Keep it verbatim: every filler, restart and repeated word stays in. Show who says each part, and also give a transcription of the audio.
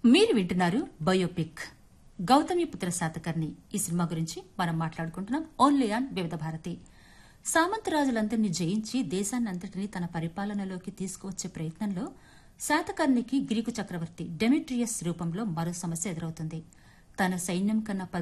Speaker 1: మీరు వింటున్నారు బయోపిక్ గౌతమిపుత్ర శాతకర్ణి. ఈ సినిమా గురించి మనం మాట్లాడుకుంటున్నాం ఓన్లీ ఆన్ వివిధ భారతి. సామంతరాజులందరినీ జయించి దేశాన్నంతటినీ తన పరిపాలనలోకి తీసుకువచ్చే ప్రయత్నంలో శాతకర్ణికి గ్రీకు చక్రవర్తి డెమిట్రియస్ రూపంలో మరో సమస్య ఎదురవుతుంది. తన సైన్యం కన్నా